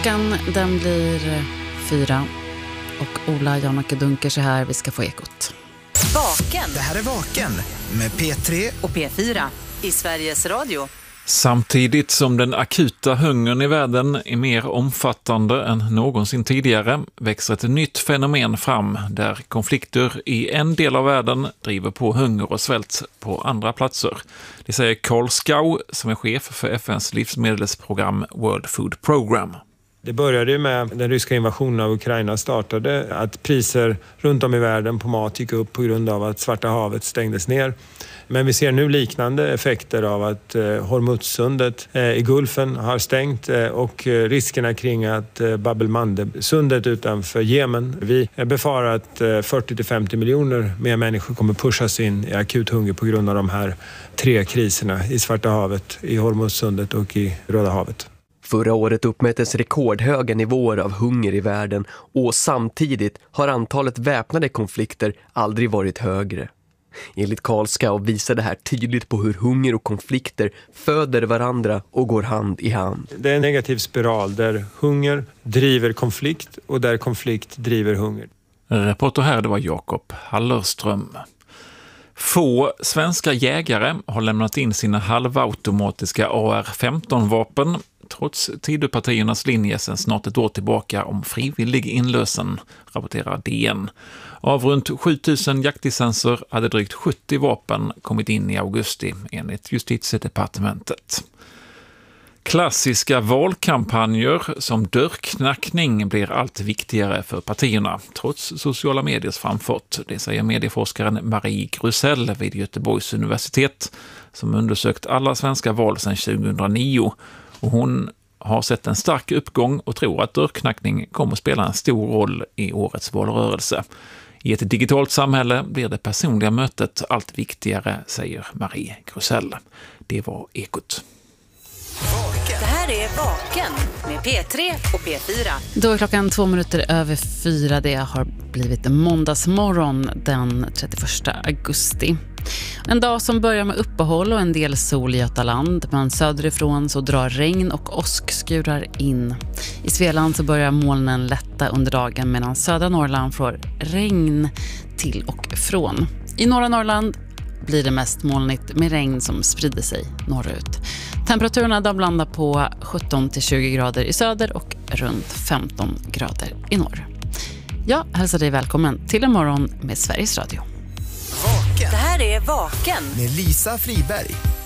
Klockan den blir 4 och Ola Janacke Dunkers är här. Vi ska få ekot. Vaken. Det här är Vaken med P3 och P4 i Sveriges Radio. Samtidigt som den akuta hungern i världen är mer omfattande än någonsin tidigare växer ett nytt fenomen fram där konflikter i en del av världen driver på hunger och svält på andra platser. Det säger Carl Schau som är chef för FNs livsmedelsprogram World Food Program. Det började ju med den ryska invasionen av Ukraina startade, att priser runt om i världen på mat gick upp på grund av att Svarta havet stängdes ner. Men vi ser nu liknande effekter av att Hormuzsundet i Gulfen har stängt och riskerna kring att Bab el-Mandeb-sundet utanför Jemen. Vi befarar att 40-50 miljoner mer människor kommer pushas in i akut hunger på grund av de här 3 kriserna i Svarta havet, i Hormuzsundet och i Röda havet. Förra året uppmättes rekordhöga nivåer av hunger i världen och samtidigt har antalet väpnade konflikter aldrig varit högre. Enligt Carl Schau visar det här tydligt på hur hunger och konflikter föder varandra och går hand i hand. Det är en negativ spiral där hunger driver konflikt och där konflikt driver hunger. Reporter här, det var Jakob Hallerström. Få svenska jägare har lämnat in sina halvautomatiska AR-15-vapen trots Tidöpartiernas linje sedan snart ett år tillbaka om frivillig inlösen, rapporterar DN. Av runt 7000 jaktlicenser hade drygt 70 vapen kommit in i augusti enligt Justitiedepartementet. Klassiska valkampanjer som dörrknackning blir allt viktigare för partierna, trots sociala mediers framfart. Det säger medieforskaren Marie Grusell vid Göteborgs universitet som undersökt alla svenska val sedan 2009. Och hon har sett en stark uppgång och tror att dörrknackning kommer att spela en stor roll i årets valrörelse. I ett digitalt samhälle blir det personliga mötet allt viktigare, säger Marie Grusell. Det var ekot. Det här är Vaken med P3 och P4. Då är klockan 4:02. Det har blivit måndagsmorgon den 31 augusti. En dag som börjar med uppehåll och en del sol i Götaland, men söderifrån så drar regn och åskskurar in. I Svealand så börjar molnen lätta under dagen medan södra Norrland får regn till och från. I norra Norrland blir det mest molnigt med regn som sprider sig norrut. Temperaturerna då blandar på 17-20 grader i söder och runt 15 grader i norr. Jag hälsar dig välkommen till en morgon med Sveriges Radio. Det här är Vaken med Lisa Friberg.